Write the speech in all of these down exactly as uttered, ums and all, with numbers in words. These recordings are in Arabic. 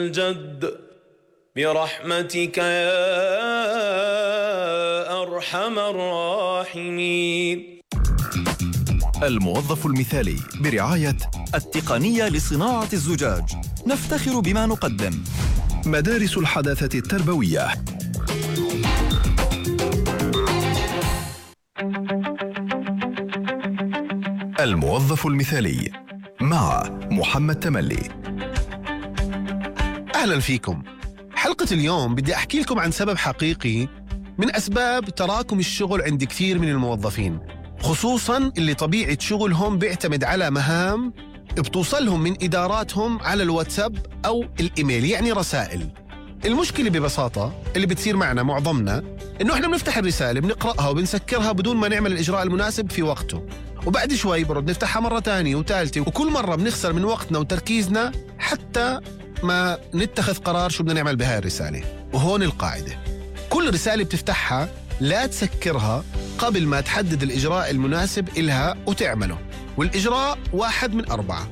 الجد برحمتك يا أرحم الراحمين. الموظف المثالي برعاية التقنية لصناعة الزجاج. نفتخر بما نقدم. مدارس الحداثة التربوية. الموظف المثالي مع محمد تملي. أهلا فيكم. حلقة اليوم بدي أحكي لكم عن سبب حقيقي من أسباب تراكم الشغل عند كثير من الموظفين، خصوصاً اللي طبيعة شغلهم بيعتمد على مهام بتوصلهم من إداراتهم على الواتساب أو الإيميل، يعني رسائل. المشكلة ببساطة اللي بتصير معنا معظمنا إنه إحنا بنفتح الرسالة بنقرأها وبنسكرها بدون ما نعمل الإجراء المناسب في وقته، وبعد شوي برد نفتحها مرة تانية وثالثة، وكل مرة بنخسر من وقتنا وتركيزنا حتى ما نتخذ قرار شو بدنا نعمل بهاي الرسالة. وهون القاعدة: كل رسالة بتفتحها لا تسكرها قبل ما تحدد الإجراء المناسب إلها وتعمله، والإجراء واحد من أربعة: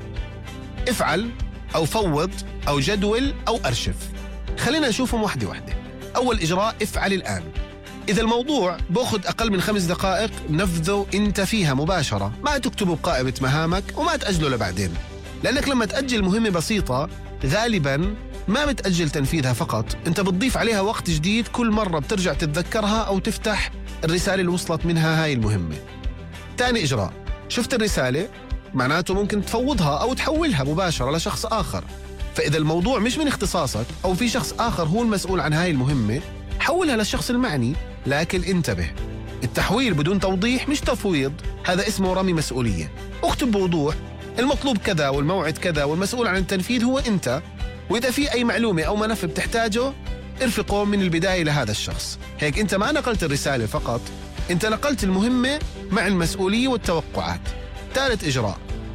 افعل أو فوض أو جدول أو أرشف. خلينا نشوفهم واحدة واحدة. أول إجراء: افعل الآن. إذا الموضوع بأخذ أقل من خمس دقائق نفذه أنت فيها مباشرة، ما تكتبه بقائمة مهامك وما تأجله لبعدين، لأنك لما تأجل مهمة بسيطة غالباً ما بتأجل تنفيذها فقط، أنت بتضيف عليها وقت جديد كل مرة بترجع تتذكرها أو تفتح الرسالة اللي وصلت منها هاي المهمة. تاني إجراء: شفت الرسالة، معناته ممكن تفوضها أو تحولها مباشرة لشخص آخر. فإذا الموضوع مش من اختصاصك أو في شخص آخر هو المسؤول عن هاي المهمة، حولها للشخص المعني. لكن انتبه، التحويل بدون توضيح مش تفويض، هذا اسمه رمي مسؤولية. اكتب بوضوح المطلوب كذا والموعد كذا والمسؤول عن التنفيذ هو أنت، وإذا في أي معلومة أو ملف بتحتاجه ارفقه من البداية لهذا الشخص. هيك أنت ما نقلت الرسالة فقط، أنت نقلت المهمة مع المسؤولية والتوقعات. ثالث إجراء: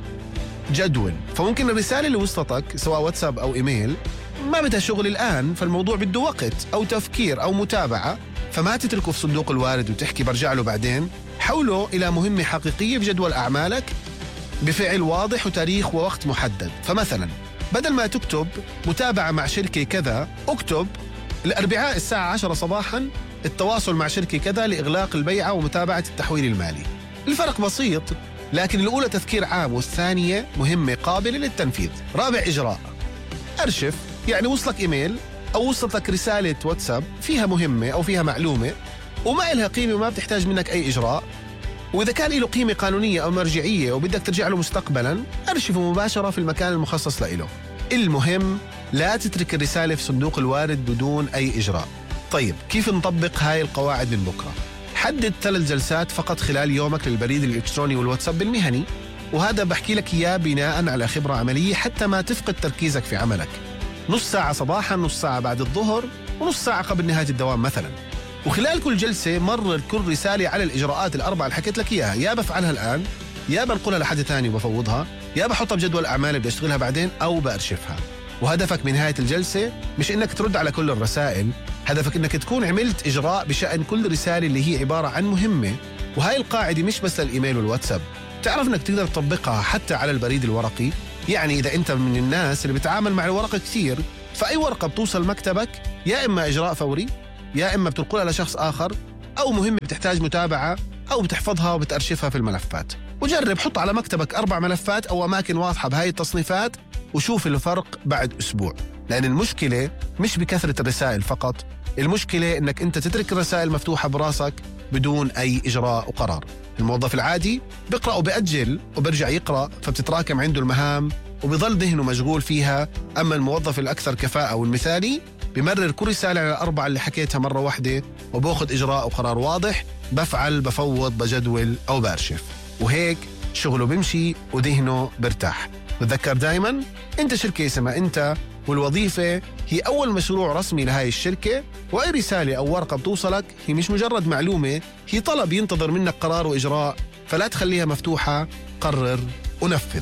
جدول. فممكن الرسالة اللي وصلتك سواء واتساب أو إيميل ما بدها شغل الآن، فالموضوع بده وقت أو تفكير أو متابعة، فما تتركه في صندوق الوارد وتحكي برجع له بعدين. حوله إلى مهمة حقيقية بجدول أعمالك بفعل واضح وتاريخ ووقت محدد. فمثلا بدل ما تكتب متابعة مع شركة كذا، اكتب الأربعاء الساعة عشرة صباحا التواصل مع شركة كذا لإغلاق البيعة ومتابعة التحويل المالي. الفرق بسيط، لكن الأولى تذكير عام والثانية مهمة قابلة للتنفيذ. رابع إجراء: أرشف. يعني وصلك إيميل أو وصلت لك رسالة واتساب فيها مهمة أو فيها معلومة وما إلها قيمة وما بتحتاج منك أي إجراء، وإذا كان له قيمة قانونية أو مرجعية وبدك ترجع له مستقبلاً، أرشفه مباشرة في المكان المخصص له. المهم لا تترك الرسالة في صندوق الوارد بدون أي إجراء. طيب، كيف نطبق هاي القواعد من بكرة؟ حدد ثلاث جلسات فقط خلال يومك للبريد الإلكتروني والواتساب المهني، وهذا بحكي لك إياه بناء على خبرة عملية حتى ما تفقد تركيزك في عملك. نص ساعة صباحاً، نص ساعة بعد الظهر، ونص ساعة قبل نهاية الدوام مثلاً. وخلال كل جلسة مرر كل رسالة على الإجراءات الأربعة اللي حكيت لك إياها، يا بفعلها الآن، يا بنقلها لحد ثاني وبفوضها، يا بحطها بجدول أعمال بدي أشتغلها بعدين، أو بأرشفها. وهدفك من نهاية الجلسة مش إنك ترد على كل الرسائل، هدفك إنك تكون عملت إجراء بشأن كل رسالة اللي هي عبارة عن مهمة. وهاي القاعدة مش بس للإيميل والواتساب، تعرف إنك تقدر تطبقها حتى على البريد الورقي. يعني إذا أنت من الناس اللي بتعامل مع الورقة كثير، فأي ورقة بتوصل مكتبك يا إما إجراء فوري، يا إما بتنقلها لشخص آخر، أو مهمة بتحتاج متابعة، أو بتحفظها وبتأرشفها في الملفات. وجرب حط على مكتبك أربع ملفات أو أماكن واضحة بهاي التصنيفات وشوف الفرق بعد أسبوع. لأن المشكلة مش بكثرة الرسائل فقط، المشكلة إنك أنت تترك الرسائل مفتوحة براسك بدون أي إجراء وقرار. الموظف العادي بيقرأ وبيأجل وبرجع يقرأ، فبتتراكم عنده المهام وبيظل ذهنه مشغول فيها. أما الموظف الأكثر كفاءة والمثالي بمرر كل رسالة على الأربعة اللي حكيتها مرة واحدة، وبأخذ إجراء وقرار واضح، بفعل، بفوض، بجدول أو بأرشف، وهيك شغله بمشي وذهنه برتاح. تذكر دايما أنت شركة اسمها أنت، والوظيفة هي أول مشروع رسمي لهاي الشركة، وأي رسالة أو ورقة بتوصلك هي مش مجرد معلومة، هي طلب ينتظر منك قرار وإجراء، فلا تخليها مفتوحة، قرر ونفذ.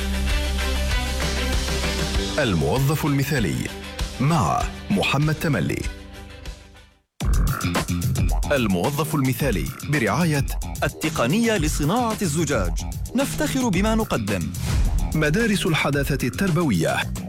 الموظف المثالي مع محمد تملي. الموظف المثالي برعاية التقنية لصناعة الزجاج. نفتخر بما نقدم. مدارس الحداثة التربوية.